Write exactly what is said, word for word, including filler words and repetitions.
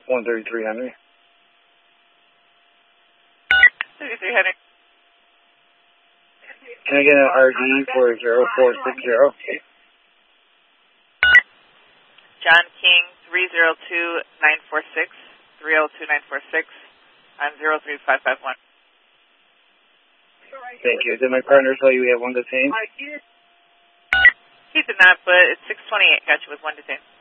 one thirty-three Henry. thirty-three Henry. Can I get an R D for zero four six zero? John King, three zero two nine four six, three zero two nine four six, on zero three five five one. Thank you. Did my partner tell you we have one detained? He did not, but it's six twenty-eight. Got you with one detained.